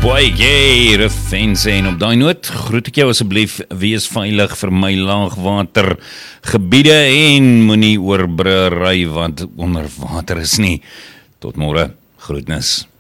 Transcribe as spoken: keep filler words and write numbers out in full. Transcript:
Boy, jee, Refense, en op daai noot groet ek jou asseblief, wees veilig vir my laagwater gebiede en moenie oor brûe ry, want onder water is nie. Tot môre, groetnis.